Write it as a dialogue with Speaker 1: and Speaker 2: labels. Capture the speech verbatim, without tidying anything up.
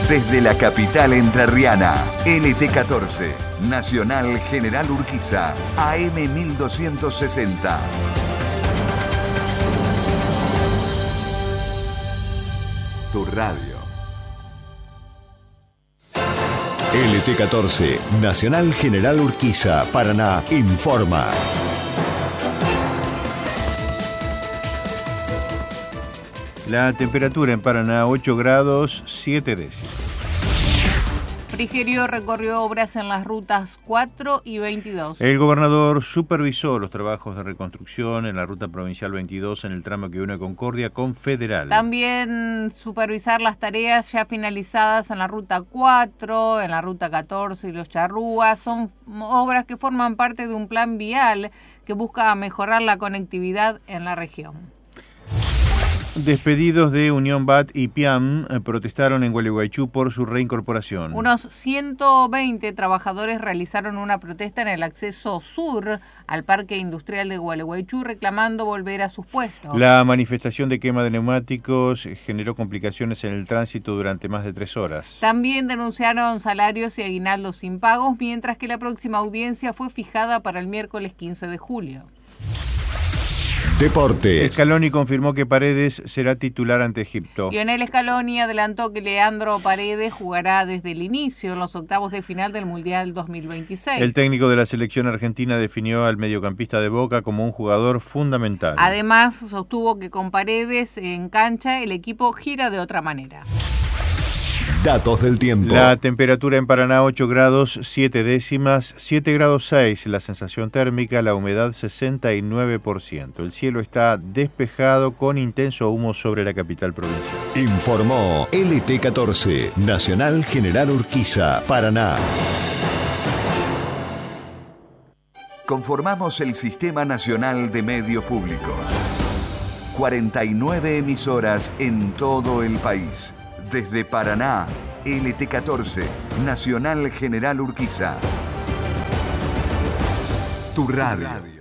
Speaker 1: Desde la capital entrerriana, L T catorce, Nacional General Urquiza, A M mil doscientos sesenta. Tu radio.
Speaker 2: L T catorce, Nacional General Urquiza, Paraná, informa.
Speaker 3: La temperatura en Paraná, ocho grados, siete décimas.
Speaker 4: Frigerio recorrió obras en las rutas cuatro y veintidós.
Speaker 3: El gobernador supervisó los trabajos de reconstrucción en la ruta provincial veintidós en el tramo que une Concordia con Federal.
Speaker 4: También supervisar las tareas ya finalizadas en la ruta cuatro, en la ruta catorce y los Charrúas. Son obras que forman parte de un plan vial que busca mejorar la conectividad en la región.
Speaker 3: Despedidos de Unión B A T y P I A M protestaron en Gualeguaychú por su reincorporación.
Speaker 4: Unos ciento veinte trabajadores realizaron una protesta en el acceso sur al Parque Industrial de Gualeguaychú reclamando volver a sus puestos.
Speaker 3: La manifestación de quema de neumáticos generó complicaciones en el tránsito durante más de tres horas.
Speaker 4: También denunciaron salarios y aguinaldos sin pagos, mientras que la próxima audiencia fue fijada para el miércoles quince de julio.
Speaker 2: Deportes.
Speaker 3: Scaloni confirmó que Paredes será titular ante Egipto.
Speaker 4: Lionel Scaloni adelantó que Leandro Paredes jugará desde el inicio en los octavos de final del Mundial dos mil veintiséis.
Speaker 3: El técnico de la selección argentina definió al mediocampista de Boca como un jugador fundamental.
Speaker 4: Además, sostuvo que con Paredes en cancha el equipo gira de otra manera.
Speaker 2: Datos del tiempo.
Speaker 3: La temperatura en Paraná, ocho grados, siete décimas, siete grados seis, la sensación térmica, la humedad sesenta y nueve por ciento. El cielo está despejado con intenso humo sobre la capital provincial.
Speaker 2: Informó L T catorce, Nacional General Urquiza, Paraná.
Speaker 1: Conformamos el Sistema Nacional de Medios Públicos. cuarenta y nueve emisoras en todo el país. Desde Paraná, L T catorce, Nacional General Urquiza. Tu radio.